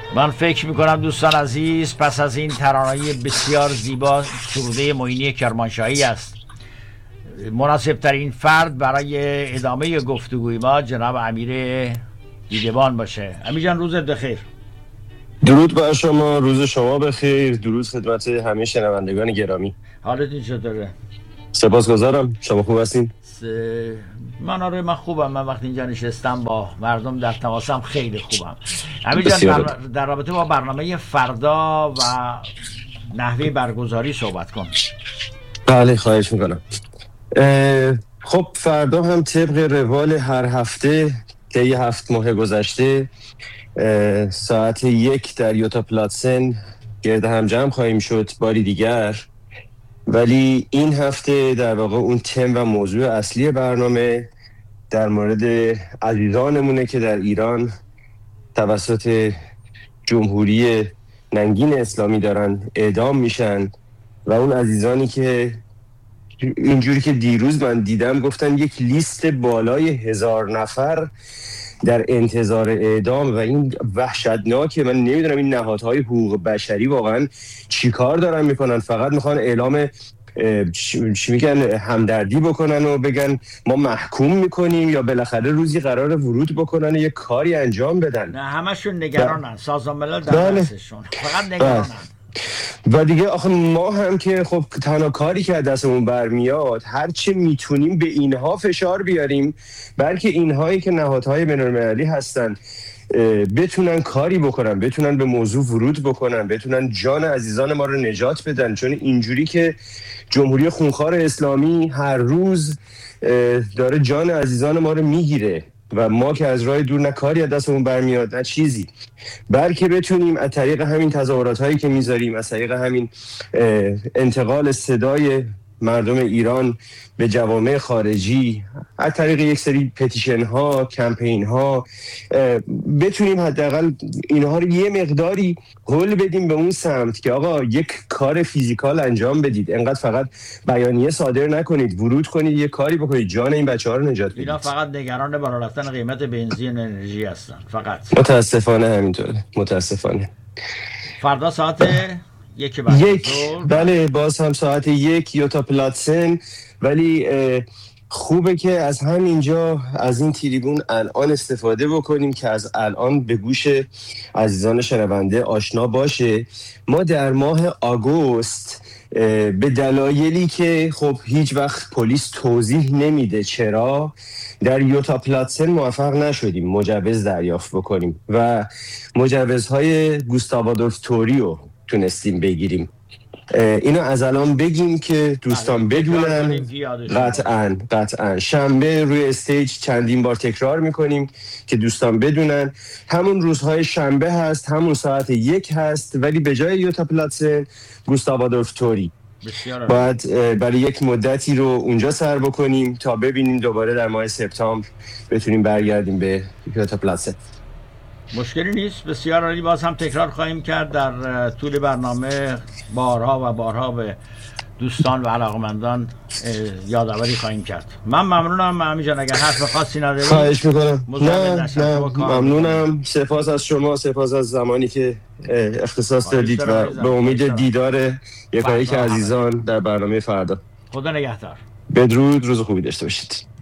من فکر میکنم دوستان عزیز پس از این ترانه بسیار زیبا سروده معینی کرمانشاهی است، مناسب ترین فرد برای ادامه گفتگوی ما جناب امیر دیدبان باشه. امیر جان روزت بخیر. درود بر شما، روز شما بخیر. درود خدمت همه شنوندگان گرامی. حالتون چطوره؟ سپاسگزارم. شما خوب هستین؟ من خوبم. من وقتی اینجا نشستم با مردم در تماسم خیلی خوبم. امیر جان در رابطه با برنامه فردا و نحوه برگزاری صحبت کن. بله خواهش میکنم. خب فردا هم طبق روال هر هفته که یه 7 ماه گذشته ساعت 1 در یوتا پلاتسن گرد هم جمع خواهیم شد باری دیگر، ولی این هفته در واقع اون تم و موضوع اصلی برنامه در مورد عزیزانمونه که در ایران توسط جمهوری ننگین اسلامی دارن اعدام میشن و اون عزیزانی که اینجوری که دیروز من دیدم گفتن یک لیست بالای 1000 نفر در انتظار اعدام و این وحشتناکه. من نمیدونم این نهادهای حقوق بشری واقعا چی کار دارن میکنن. فقط میخوان اعلام چی میگن همدردی بکنن و بگن ما محکوم میکنیم یا بالاخره روزی قرار ورود بکنن و یک کاری انجام بدن. نه همشون نگرانن. سازمان ملل در دستشون فقط نگرانن. و دیگه آخه ما هم که خب تنها کاری که دستمون برمیاد هرچی میتونیم به اینها فشار بیاریم، بلکه اینهایی که نهادهای بین‌المللی هستن بتونن کاری بکنن، بتونن به موضوع ورود بکنن، بتونن جان عزیزان ما رو نجات بدن. چون اینجوری که جمهوری خونخوار اسلامی هر روز داره جان عزیزان ما رو میگیره و ما که از راه دور نه کاری از دستمون برمیاد نه چیزی، بلکه بتونیم از طریق همین تظاهرات هایی که میذاریم، از طریق همین انتقال صدای مردم ایران به جوامع خارجی، از طریق یک سری پتیشن ها، کمپین ها، بتونیم حداقل اینها رو یه مقداری هل بدیم به اون سمت که آقا یک کار فیزیکال انجام بدید، انقدر فقط بیانیه صادر نکنید، ورود کنید، یه کاری بکنید، جان این بچه‌ها رو نجات بدید. اینا فقط نگران بالا رفتن قیمت بنزین و انرژی هستن فقط. متاسفانه همینطوره. متاسفانه. فردا ساعت 1 بعد بله باز هم ساعت 1 یوتا پلاتسن. ولی خوبه که از همینجا از این تریبون الان استفاده بکنیم که از الان به گوش عزیزان شنونده آشنا باشه. ما در ماه آگوست به دلایلی که خب هیچ وقت پلیس توضیح نمیده چرا در یوتا پلاتسن موفق نشدیم مجوز دریافت بکنیم و مجوزهای گوستاو آدولف توریو تونستیم بگیریم. اینو از الان بگیم که دوستان بدونن. قطعاً شنبه روی استیج چندین بار تکرار میکنیم که دوستان بدونن همون روزهای شنبه هست، همون ساعت 1 هست، ولی به جای یوتا پلاتسن گوستاو آدولف توری باید برای یک مدتی رو اونجا سر بکنیم تا ببینیم دوباره در ماه سپتامبر بتونیم برگردیم به یوتا پلاتسن. مشکلی نیست. بسیار عالی. باز هم تکرار خواهیم کرد در طول برنامه، بارها و بارها به دوستان و علاقمندان یادآوری خواهیم کرد. من ممنونم امیر جان. اگر حرف خاصی نداری خواهش میکنم. نه ممنونم. سپاس از شما، سپاس از زمانی که اختصاص دادید و به امید دیدار یکایک عزیزان در برنامه فردا. خدا نگهدار. بدرود، روز خوبی داشته باشید.